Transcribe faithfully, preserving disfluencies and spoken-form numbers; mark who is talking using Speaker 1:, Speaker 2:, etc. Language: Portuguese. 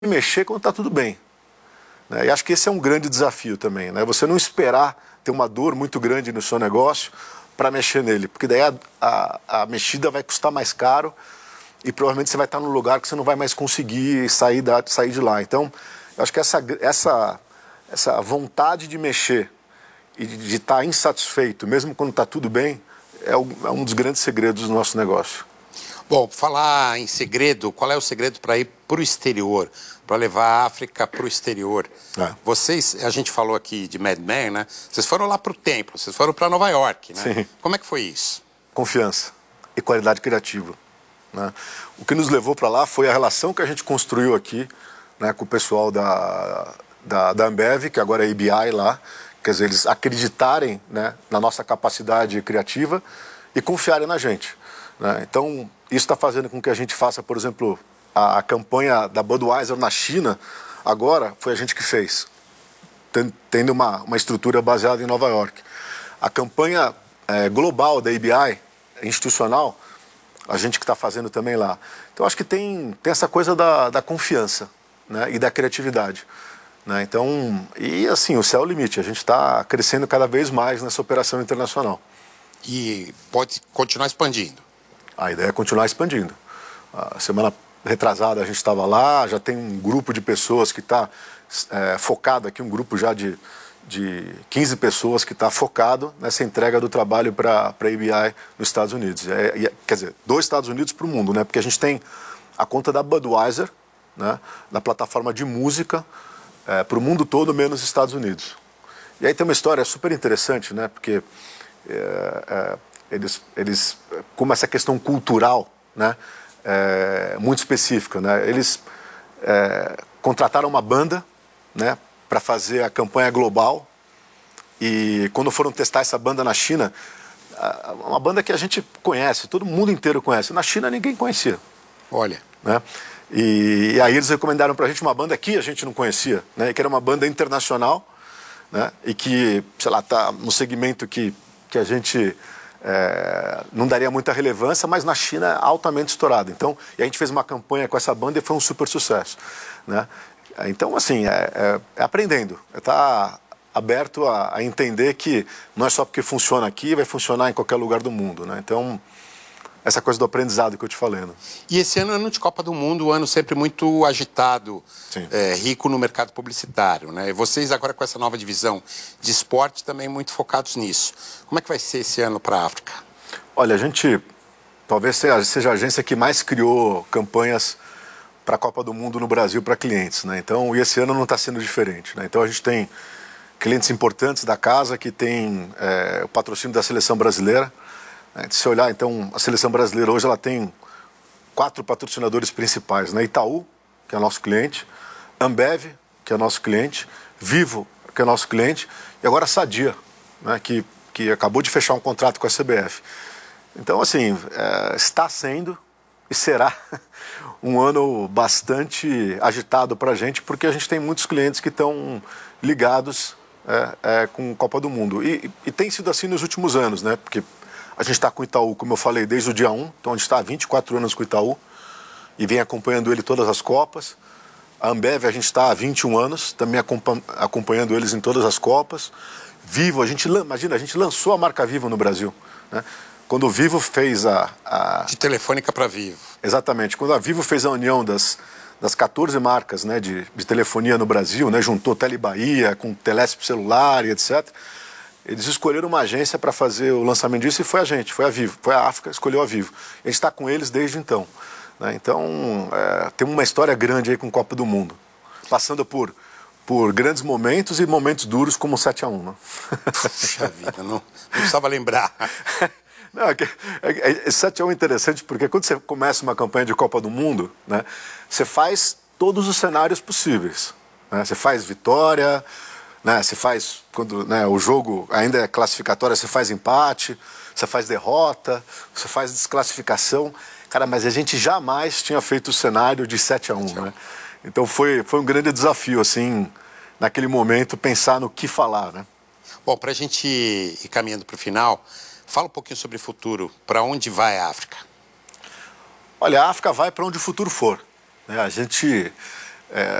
Speaker 1: mexer quando está tudo bem. Né? E acho que esse é um grande desafio também, né? Você não esperar ter uma dor muito grande no seu negócio para mexer nele, porque daí a, a, a mexida vai custar mais caro e provavelmente você vai estar num lugar que você não vai mais conseguir sair, da, sair de lá. Então, eu acho que essa, essa, essa vontade de mexer e de estar insatisfeito, mesmo quando está tudo bem, é, o, é um dos grandes segredos do nosso negócio.
Speaker 2: Bom, falar em segredo, qual é o segredo para ir para o exterior, para levar a África para o exterior? É. Vocês, a gente falou aqui de Mad Men, né? Vocês foram lá para o templo, vocês foram para Nova York, né?
Speaker 1: Sim.
Speaker 2: Como é que foi isso?
Speaker 1: Confiança e qualidade criativa. Né? O que nos levou para lá foi a relação que a gente construiu aqui, né, com o pessoal da, da, da Ambev, que agora é A B I lá, quer dizer, eles acreditarem, né, na nossa capacidade criativa e confiarem na gente. Né? Então, isso está fazendo com que a gente faça, por exemplo, a, a campanha da Budweiser na China, agora foi a gente que fez, tendo uma, uma estrutura baseada em Nova York. A campanha é, global da A B I, institucional, a gente que está fazendo também lá. Então, acho que tem, tem essa coisa da, da confiança, né, e da criatividade. Né? Então, e assim, o céu é o limite. A gente está crescendo cada vez mais nessa operação internacional.
Speaker 2: E pode continuar expandindo?
Speaker 1: A ideia é continuar expandindo. A semana retrasada a gente estava lá, já tem um grupo de pessoas que está é, focado aqui, um grupo já de, de quinze pessoas que está focado nessa entrega do trabalho para a A B I nos Estados Unidos. É, é, quer dizer, dos Estados Unidos para o mundo, né? Porque a gente tem a conta da Budweiser, né, na plataforma de música, é, para o mundo todo, menos Estados Unidos. E aí tem uma história super interessante, né? Porque é, é, eles, eles, como essa questão cultural, né, é, muito específica, né? Eles é, contrataram uma banda, né, para fazer a campanha global, e quando foram testar essa banda na China, uma banda que a gente conhece, todo mundo inteiro conhece, na China ninguém conhecia.
Speaker 2: Olha.
Speaker 1: Né? E, e aí eles recomendaram para a gente uma banda que a gente não conhecia, né, que era uma banda internacional, né, e que, sei lá, está no segmento que, que a gente é, não daria muita relevância, mas na China é altamente estourado. Então, e a gente fez uma campanha com essa banda e foi um super sucesso. Né? Então, assim, é, é, é aprendendo, é estar aberto a, a entender que não é só porque funciona aqui, vai funcionar em qualquer lugar do mundo. Né? Então, essa coisa do aprendizado que eu te falei. Né?
Speaker 2: E esse ano é ano de Copa do Mundo, um ano sempre muito agitado, é, rico no mercado publicitário. Né? E vocês agora com essa nova divisão de esporte também muito focados nisso. Como é que vai ser esse ano para a África?
Speaker 1: Olha, a gente talvez seja a agência que mais criou campanhas para a Copa do Mundo no Brasil para clientes. Né? Então, e esse ano não está sendo diferente. Né? Então a gente tem clientes importantes da casa que tem é, o patrocínio da Seleção Brasileira. Se você olhar, então, a Seleção Brasileira hoje ela tem quatro patrocinadores principais, né? Itaú, que é nosso cliente, Ambev, que é nosso cliente, Vivo, que é nosso cliente, e agora a Sadia, né? que, que acabou de fechar um contrato com a C B F. Então, assim, é, está sendo e será um ano bastante agitado para a gente, porque a gente tem muitos clientes que estão ligados é, é, com a Copa do Mundo. E, e tem sido assim nos últimos anos, né? Porque a gente está com o Itaú, como eu falei, desde o dia um, então a gente está há vinte e quatro anos com o Itaú e vem acompanhando ele em todas as Copas. A Ambev a gente está há vinte e um anos, também acompanhando eles em todas as Copas. Vivo, a gente, imagina, a gente lançou a marca Vivo no Brasil. Né? Quando o Vivo fez a... a...
Speaker 2: De Telefônica para Vivo.
Speaker 1: Exatamente, quando a Vivo fez a união das, das quatorze marcas, né, de, de telefonia no Brasil, né, juntou Tele Bahia com Telesp celular e etcétera, eles escolheram uma agência para fazer o lançamento disso e foi a gente, foi a Vivo, foi a África, escolheu a Vivo. A gente está com eles desde então. Né? Então, é, tem uma história grande aí com a Copa do Mundo, passando por, por grandes momentos e momentos duros como o sete a um. Né?
Speaker 2: Puxa vida, não, não precisava lembrar.
Speaker 1: Não, é, é, é, sete a um é interessante porque quando você começa uma campanha de Copa do Mundo, né, você faz todos os cenários possíveis. Né? Você faz vitória... Né, você faz, quando né, o jogo ainda é classificatório, você faz empate, você faz derrota, você faz desclassificação. Cara, mas a gente jamais tinha feito o cenário de sete a um, né? Então foi, foi um grande desafio, assim, naquele momento, pensar no que falar, né?
Speaker 2: Bom, para a gente ir caminhando para o final, fala um pouquinho sobre o futuro. Para onde vai a África?
Speaker 1: Olha, a África vai para onde o futuro for. Né? A gente...